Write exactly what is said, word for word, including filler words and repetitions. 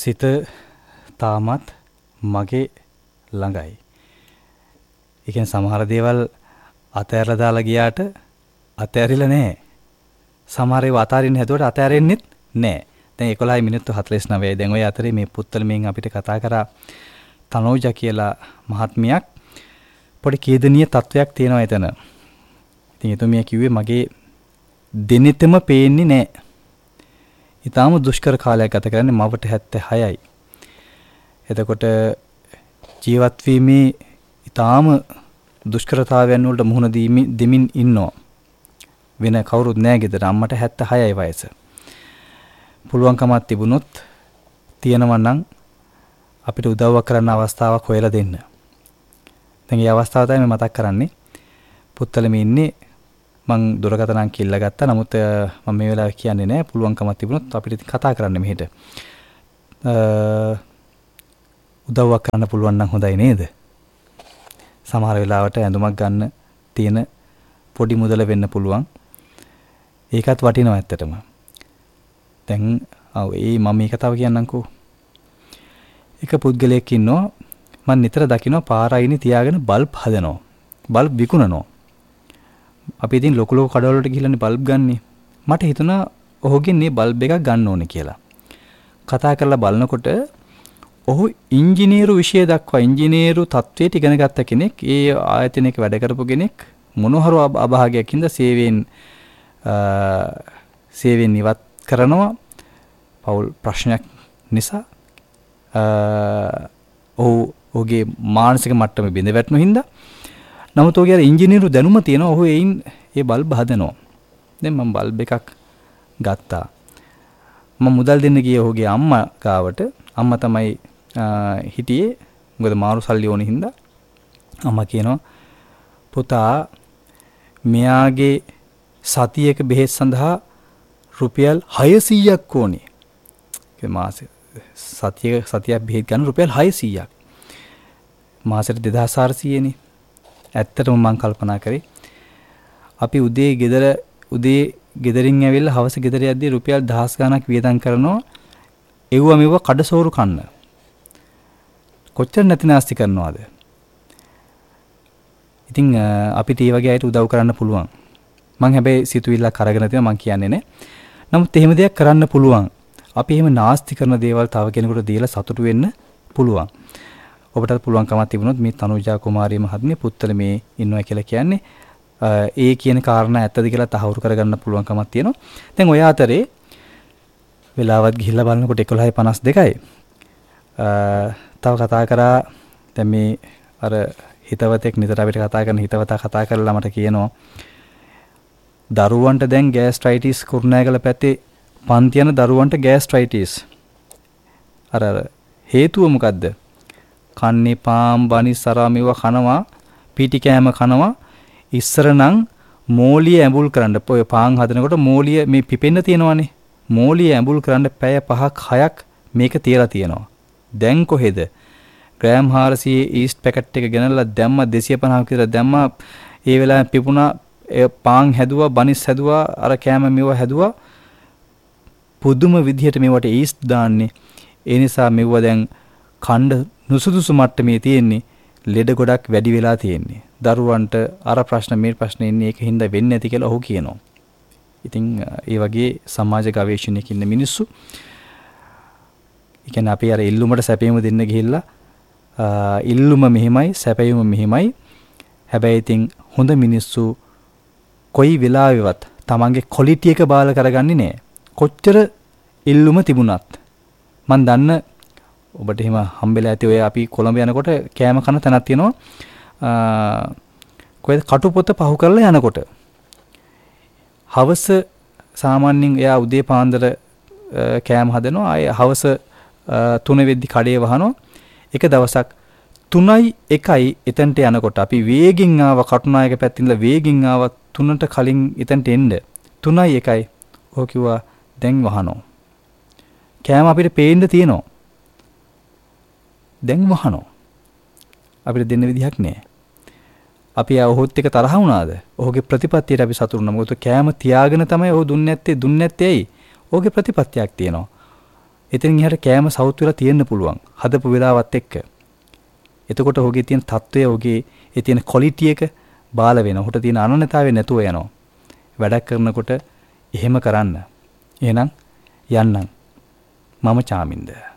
සිත තාමත් මගේ ළඟයි. ඒ කියන්නේ සමහර දේවල් අතහැරලා දාලා ගියාට අතහැරිලා නැහැ. සමහර ඒවා අතාරින්න හැදුවට අතහැරෙන්නෙත් නැහැ. දැන් එකොළහයි මිනිත්තු හතළිස් නවයයි. දැන් ඔය අතරේ මේ පුත්තලමෙන් අපිට කතා කරා තනෝජා කියලා මහත්මියක්. පොඩි කේදනීය තත්වයක් තියෙනවා එතන. ඉතින් එතුමිය කිව්වේ මගේ දිනෙතම පේන්නේ නැහැ. ඊටාම දුෂ්කර කාලයක් ගත කරන්නේ මවට හැත්තෑ හයයි. එතකොට ජීවත් වීමේ ඊටාම දුෂ්කරතාවයන් වලට මුහුණ දෙමින් ඉන්නවා. වෙන කවුරුත් නැහැ ගෙදර. අම්මට හැත්තෑ හයයි වයස. පුළුවන්කමක් තිබුණොත් තියෙනවා නම් අපිට උදව්වක් කරන්න අවස්ථාවක් හොයලා දෙන්න. දැන් මේ අවස්ථාව තමයි මම මතක් කරන්නේ. පුත්තලමේ ඉන්නේ මං දුරකථන අංක ඉල්ල ගත්තා. නමුත් මම මේ වෙලාවේ කියන්නේ නැහැ. පුළුවන්කමක් තිබුණොත් අපිට ඉතින් කතා කරන්න මෙහෙට. උදව්වක් කරන්න පුළුවන් නම් හොඳයි නේද? සමහර වෙලාවට ඇඳුමක් ගන්න තියෙන පොඩි මුදල වෙන්න පුළුවන්. ඒකත් වටිනවා ඇත්තටම. දැන් ආ ඒ මම මේ කතාව කියන්නම්කෝ. එක පුද්ගලයෙක් ඉන්නවා මම නිතර දකිනවා පාරයිනේ තියාගෙන බල්බ් හදනවා. බල්බ් විකුණනවා. අපි ඉතින් ලොකු ලොකු කඩවල වලට ගිහිල්ලානේ බල්බ් ගන්නෙ. මට හිතුණා ඔහුගෙන් මේ බල්බ් එකක් ගන්න ඕනේ කියලා. කතා කරලා බලනකොට ඔහු ඉංජිනේරු විෂය දක්වා ඉංජිනේරු තත්වයට ඉගෙන ගත්ත කෙනෙක්. ඒ ආයතනයක වැඩ කරපු කෙනෙක්. මොනහරු අභාගයක් හින්දා සේවයෙන් සේවයෙන් ඉවත් කරනවා. පෞල් ප්‍රශ්නයක් නිසා ඔහු ඔහුගේ මානසික මට්ටම බිඳ වැටුණු හින්දා. නමුත් ඔහුගේ අර ඉංජිනේරු දැනුම තියෙනවා. ඔහු එයින් ඒ බල්බ් හදනවා. දැන් මම බල්බ් එකක් ගත්තා. මම මුදල් දෙන්න ගියේ ඔහුගේ අම්මා ගාවට. අම්මා තමයි හිටියේ. මොකද මාරු සල්ලි ඕනේ හින්දා. අම්මා කියනවා පුතා මෙයාගේ සතියක බෙහෙත් සඳහා රුපියල් හයසීයක් ඕනේ. ඒ මාසෙ සතියක සතියක් බෙහෙත් ගන්න රුපියල් හයසීයක්. මාසෙට දෙදාස් හාරසීයනේ. ඇත්තටම මම කල්පනා කරේ අපි උදේ ගෙදර උදේ ගෙදරින් ඇවිල්ලා හවස ගෙදර යද්දී රුපියල් දහස් ගණක් වියදම් කරනවා. එව්ව මෙව්ව කඩසෝරු කන්න. කොච්චර නැති නාස්ති කරනවද? ඉතින් අපිට මේ වගේ අයට උදව් කරන්න පුළුවන්. මම හැබැයි සිතුවිල්ලක් අරගෙන තියෙනවා මම කියන්නේ නේ. නමුත් එහෙම දෙයක් කරන්න පුළුවන්. අපි එහෙම නාස්ති කරන දේවල් තව කෙනෙකුට දීලා සතුටු වෙන්න පුළුවන්. ඔබටත් පුළුවන්කමක් තිබුණොත් මේ තනුජා කුමාරිය මහත්මිය පුත්තල මේ ඉන්නවා කියලා කියන්නේ ඒ කියන කාරණා ඇත්තද කියලා තහවුරු කරගන්න පුළුවන්කමක් තියෙනවා. දැන් ඔය අතරේ වෙලාවත් ගිහිල්ලා බලනකොට එකොළහයි පනස් දෙකයි. තව කතා කරා දැන් මේ අර හිතවතෙක් නිතර අපිට කතා කරන හිතවතා කතා කරලා මට කියනවා දරුවන්ට දැන් ගෑස්ට්‍රයිටිස් කුරුණෑගල පැත්තේ පන්ති යන දරුවන්ට ගෑස්ට්‍රයිටිස්. අර අර හේතුව මොකද්ද? කන්නේ පාම් බනිස් සරා මේවා කනවා, පීටි කෑම කනවා. ඉස්සර නම් මෝලිය ඇඹුල් කරන්න ඔය පාන් හදනකොට මෝලිය මේ පිපෙන්න තියෙනවානේ. මෝලිය ඇඹුල් කරන්න පැය පහක් හයක් මේක තියලා තියෙනවා. දැන් කොහෙද? ග්‍රෑම් හාරසිය ඊස්ට් පැකට් එක ගෙනල්ලා දැම්ම දෙසිය පනහක් විතර දැම්මා. ඒ වෙලාවෙන් පිපුණා. ඒ පාන් හැදුවා, බනිස් හැදුවා, අර කෑම මේවා හැදුවා. පුදුම විදිහට මේවට ඊස්ට් දාන්නේ. ඒ නිසා මේවා දැන් කණ්ඩ නුසුදුසු මට්ටමේ තියෙන්නේ. ලෙඩ ගොඩක් වැඩි වෙලා තියෙන්නේ. දරුවන්ට අර ප්‍රශ්න මේ ප්‍රශ්න ඉන්නේ ඒක හින්දා වෙන්නේ නැති කියලා ඔහු කියනවා. ඉතින් ඒ වගේ සමාජ ගවේෂණයක ඉන්න මිනිස්සු ඒ කියන්නේ අපි අර ඉල්ලුමට සැපයීම දෙන්න ගිහිල්ලා ඉල්ලුම මෙහිමයි සැපයීම මෙහිමයි. හැබැයි ඉතින් හොඳ මිනිස්සු කොයි වෙලාවෙවත් තමන්ගේ ක්වොලිටි එක බාල කරගන්නේ නැහැ. කොච්චර ඉල්ලුම තිබුණත් මම දන්න ඔබට එහෙම හම්බෙලා ඇති ඔය අපි කොළඹ යනකොට කෑම කන තැනක් තියෙනවා. කොහෙද කටුපොත පහු කරලා යනකොට හවස සාමාන්‍යයෙන් එයා උදේ පාන්දර කෑම හදනවා. ආයේ හවස තුන වෙද්දි කඩේ වහනවා. එක දවසක් තුනයි එකයි එතනට යනකොට අපි වේගින් ආව කටුනායක පැත්තේ ඉඳලා වේගින් ආව තුනට කලින් එතනට එන්න තුනයි එකයි ඔහු කිව්වා දැන් වහනවා. කෑම අපිට පේන්න තියෙනවා. දැන් වහනවා. අපිට දෙන්න විදිහක් නැහැ. අපි ඔහොත් එක තරහ වුණාද? ඔහුගේ ප්‍රතිපත්තියට අපි සතුටු වුණා. මොකද කෑම තියාගෙන තමයි ඔහු දුන්නේ නැත්තේ දුන්නේ නැත්තේ ඇයි? ඔහුගේ ප්‍රතිපත්තියක් තියෙනවා. එතනින් එහාට කෑම සවුත් වෙලා තියෙන්න පුළුවන්. හදපු වෙලාවත් එක්ක. එතකොට ඔහුගේ තියෙන තත්වය, ඔහුගේ ඒ තියෙන ක්වොලිටි එක බාල වෙනවා. ඔහුට තියෙන අනන්‍යතාවය නැතුව යනවා. වැඩක් කරනකොට එහෙම කරන්න. එහෙනම් යන්නම්. මම චාමින්ද.